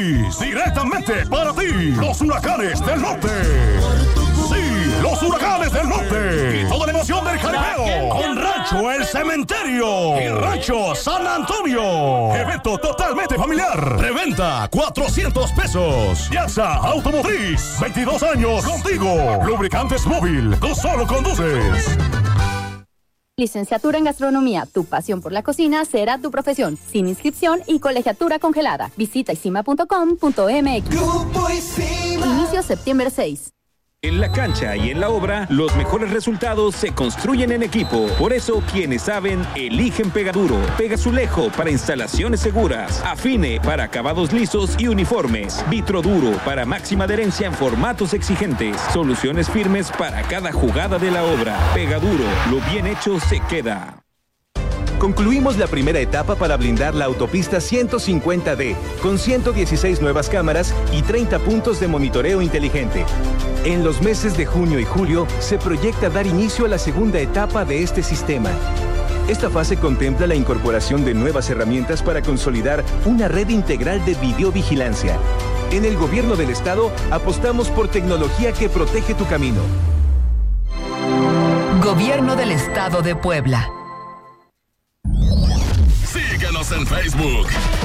Automotriz, directamente para ti, los huracanes del norte. Sí, los huracanes del norte. Y toda la emoción del jaripeo con Rancho El Cementerio y Rancho San Antonio. Evento totalmente familiar. Reventa $400. Yaxa Automotriz, 22 años contigo. Lubricantes Móvil, tú solo conduces. Licenciatura en Gastronomía, tu pasión por la cocina será tu profesión, sin inscripción y colegiatura congelada. Visita isima.com.mx. Inicio septiembre 6. En la cancha y en la obra, los mejores resultados se construyen en equipo. Por eso, quienes saben, eligen Pegaduro. Pegazulejo para instalaciones seguras. Afine para acabados lisos y uniformes. Vitroduro para máxima adherencia en formatos exigentes. Soluciones firmes para cada jugada de la obra. Pegaduro, lo bien hecho se queda. Concluimos la primera etapa para blindar la autopista 150D, con 116 nuevas cámaras y 30 puntos de monitoreo inteligente. En los meses de junio y julio se proyecta dar inicio a la segunda etapa de este sistema. Esta fase contempla la incorporación de nuevas herramientas para consolidar una red integral de videovigilancia. En el Gobierno del Estado apostamos por tecnología que protege tu camino. Gobierno del Estado de Puebla. Síguenos en Facebook,